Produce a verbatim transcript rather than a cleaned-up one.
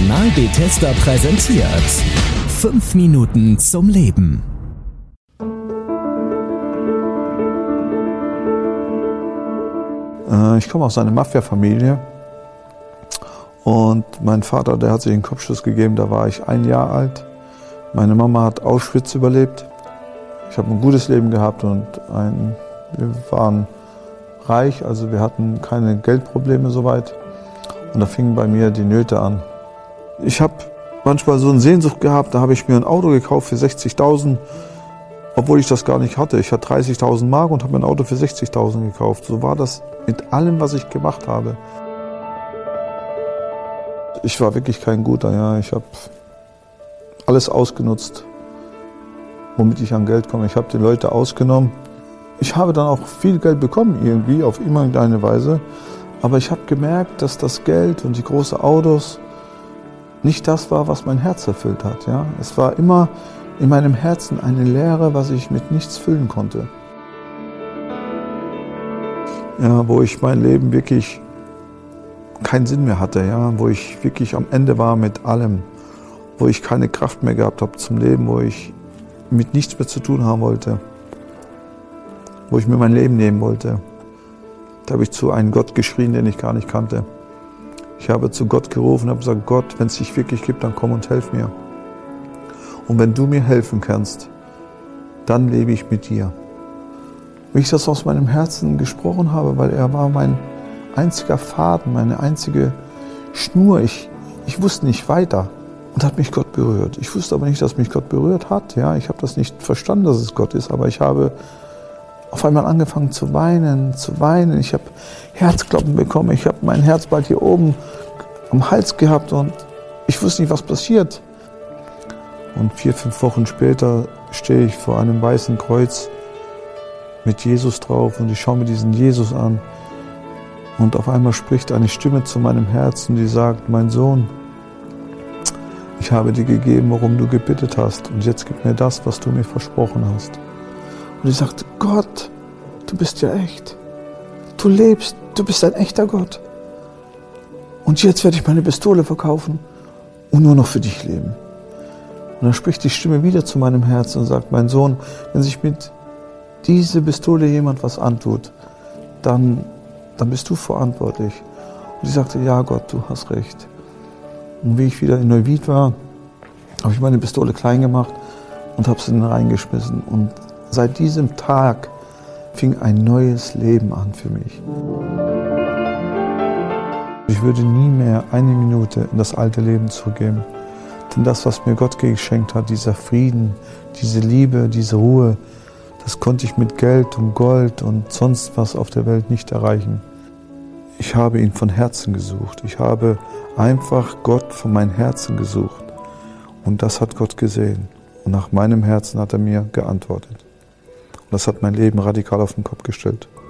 Kanal Bethesda präsentiert fünf Minuten zum Leben. Ich komme aus einer Mafia-Familie und mein Vater, der hat sich einen Kopfschuss gegeben, da war ich ein Jahr alt. Meine Mama hat Auschwitz überlebt. Ich habe ein gutes Leben gehabt und ein, wir waren reich, also wir hatten keine Geldprobleme soweit. Und da fingen bei mir die Nöte an. Ich habe manchmal so eine Sehnsucht gehabt, da habe ich mir ein Auto gekauft für sechzigtausend, obwohl ich das gar nicht hatte. Ich hatte dreißigtausend Mark und habe mir ein Auto für sechzigtausend gekauft. So war das mit allem, was ich gemacht habe. Ich war wirklich kein Guter, ja. Ich habe alles ausgenutzt, womit ich an Geld komme. Ich habe die Leute ausgenommen. Ich habe dann auch viel Geld bekommen irgendwie, auf irgendeine Weise. Aber ich habe gemerkt, dass das Geld und die großen Autos nicht das war, was mein Herz erfüllt hat. Ja? Es war immer in meinem Herzen eine Leere, was ich mit nichts füllen konnte. Ja, wo ich mein Leben wirklich keinen Sinn mehr hatte, ja? Wo ich wirklich am Ende war mit allem, wo ich keine Kraft mehr gehabt habe zum Leben, wo ich mit nichts mehr zu tun haben wollte, wo ich mir mein Leben nehmen wollte. Da habe ich zu einem Gott geschrien, den ich gar nicht kannte. Ich habe zu Gott gerufen und habe gesagt, Gott, wenn es dich wirklich gibt, dann komm und helf mir. Und wenn du mir helfen kannst, dann lebe ich mit dir. Wie ich das aus meinem Herzen gesprochen habe, weil er war mein einziger Faden, meine einzige Schnur. Ich, ich wusste nicht weiter und hat mich Gott berührt. Ich wusste aber nicht, dass mich Gott berührt hat. Ja, ich habe das nicht verstanden, dass es Gott ist, aber ich habe auf einmal angefangen zu weinen, zu weinen. Ich habe Herzklopfen bekommen. Ich habe mein Herzblatt hier oben am Hals gehabt und ich wusste nicht, was passiert. Und vier, fünf Wochen später stehe ich vor einem weißen Kreuz mit Jesus drauf und ich schaue mir diesen Jesus an. Und auf einmal spricht eine Stimme zu meinem Herzen, die sagt, mein Sohn, ich habe dir gegeben, worum du gebittet hast. Und jetzt gib mir das, was du mir versprochen hast. Und ich sagte, Gott, du bist ja echt. Du lebst, du bist ein echter Gott. Und jetzt werde ich meine Pistole verkaufen und nur noch für dich leben. Und dann spricht die Stimme wieder zu meinem Herzen und sagt, mein Sohn, wenn sich mit dieser Pistole jemand was antut, dann, dann bist du verantwortlich. Und ich sagte, ja Gott, du hast recht. Und wie ich wieder in Neuwied war, habe ich meine Pistole klein gemacht und habe sie reingeschmissen. Und seit diesem Tag fing ein neues Leben an für mich. Ich würde nie mehr eine Minute in das alte Leben zurückgeben. Denn das, was mir Gott geschenkt hat, dieser Frieden, diese Liebe, diese Ruhe, das konnte ich mit Geld und Gold und sonst was auf der Welt nicht erreichen. Ich habe ihn von Herzen gesucht. Ich habe einfach Gott von meinem Herzen gesucht. Und das hat Gott gesehen. Und nach meinem Herzen hat er mir geantwortet. Und das hat mein Leben radikal auf den Kopf gestellt.